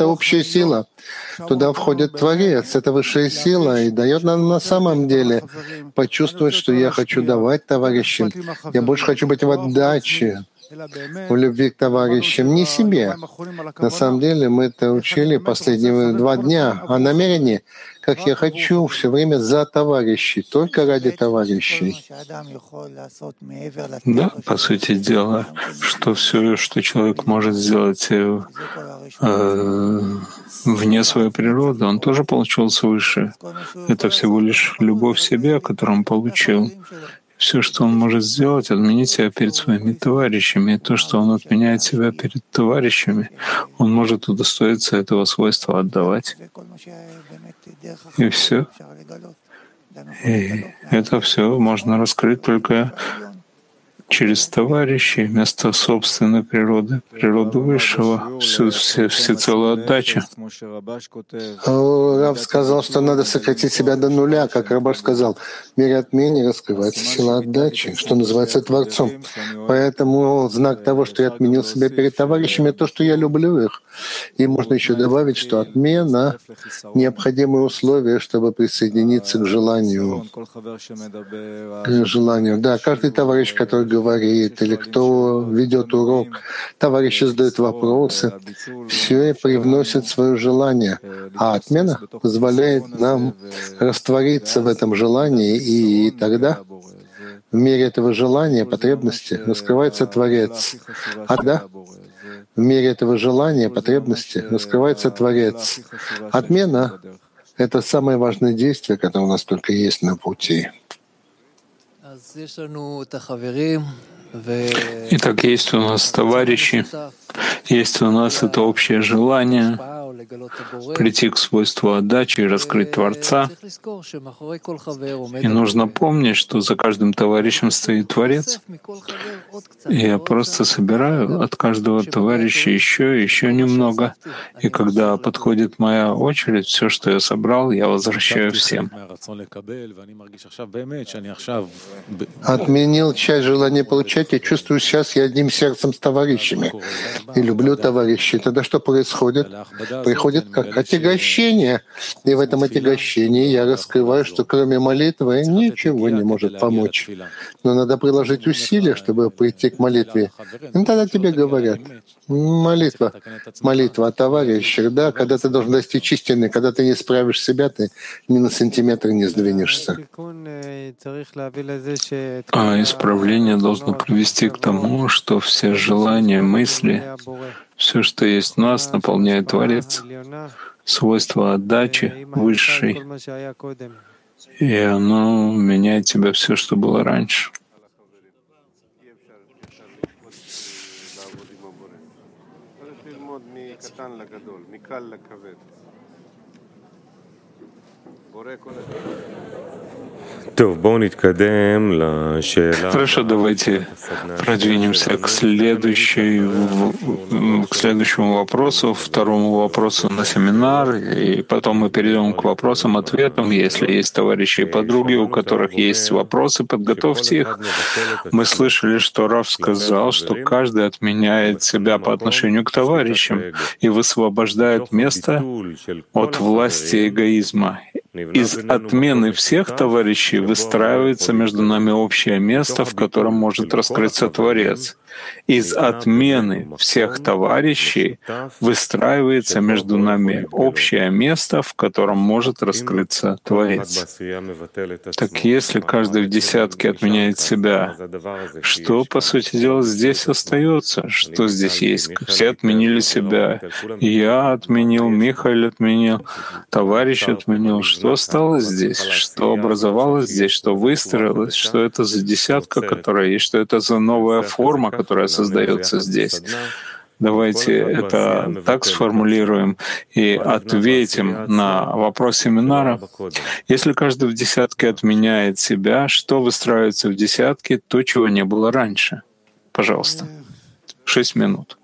это общая сила. Туда входит Творец, это высшая сила, и дает нам на самом деле почувствовать, что я хочу давать товарищам. Я больше хочу быть в отдаче, в любви к товарищам, не себе. На самом деле мы это учили последние 2 дня о намерении, как я хочу все время за товарищей, только ради товарищей. Да, по сути дела, что все, что человек может сделать вне своей природы, он тоже получил свыше. Это всего лишь любовь к себе, которую он получил. Все, что он может сделать, отменить себя перед своими товарищами. И то, что он отменяет себя перед товарищами, он может удостоиться этого свойства отдавать. И все. И это все можно раскрыть только через товарищей, вместо собственной природы, природу высшего, всецелую отдачу. Рав сказал, что надо сократить себя до нуля, как Рабаш сказал. В мире отмене раскрывается сила отдачи, что называется Творцом. Поэтому знак того, что я отменил себя перед товарищами, то, что я люблю их. И можно еще добавить, что отмена — необходимое условие, чтобы присоединиться к желанию. Да, каждый товарищ, который говорит, или кто ведет урок, товарищи задают вопросы, все привносит свое желание. А отмена позволяет нам раствориться в этом желании, и тогда в мире этого желания, потребности, раскрывается Творец. В мире этого желания, потребности, раскрывается Творец. Отмена — это самое важное действие, которое у нас только есть на пути. Итак, есть у нас товарищи, есть у нас это общее желание прийти к свойству отдачи и раскрыть Творца. И нужно помнить, что за каждым товарищем стоит Творец. И я просто собираю от каждого товарища еще немного. И когда подходит моя очередь, все, что я собрал, я возвращаю всем. Отменил часть желания получать, я чувствую, сейчас я одним сердцем с товарищами. И люблю товарищей. Тогда что происходит? Приходит как отягощение. И в этом отягощении я раскрываю, что кроме молитвы ничего не может помочь. Но надо приложить усилия, чтобы прийти к молитве. И тогда тебе говорят, молитва о товарищах, да, когда ты должен достичь истины, когда ты не справишь себя, ты ни на сантиметр не сдвинешься. А исправление должно привести к тому, что все желания, мысли, все, что есть в нас, наполняет Творец, свойство отдачи высшей, и оно меняет тебя все, что было раньше. Хорошо, давайте продвинемся к следующему вопросу, второму вопросу на семинар, и потом мы перейдем к вопросам-ответам. Если есть товарищи и подруги, у которых есть вопросы, подготовьте их. Мы слышали, что Рав сказал, что каждый отменяет себя по отношению к товарищам и высвобождает место от власти эгоизма. Из отмены всех товарищей выстраивается между нами общее место, в котором может раскрыться Творец. Из отмены всех товарищей выстраивается между нами общее место, в котором может раскрыться Творец. Так если каждый в десятке отменяет себя, что, по сути дела, здесь остается? Что здесь есть? Все отменили себя. Я отменил, Михаил отменил, товарищ отменил. Что осталось здесь? Что образовалось здесь? Что выстроилось? Что это за десятка, которая есть? Что это за новая форма, которая создается здесь? Давайте это так сформулируем и ответим на вопрос семинара. Если каждый в десятке отменяет себя, что выстраивается в десятке, то, чего не было раньше? Пожалуйста. 6 минут.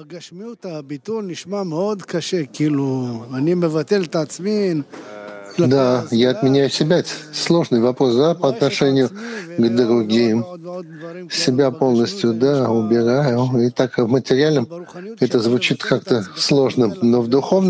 Да, я отменяю себя. Сложный вопрос, да, по отношению к другим. Себя полностью, да, убираю. И так в материальном это звучит как-то сложным, но в духовном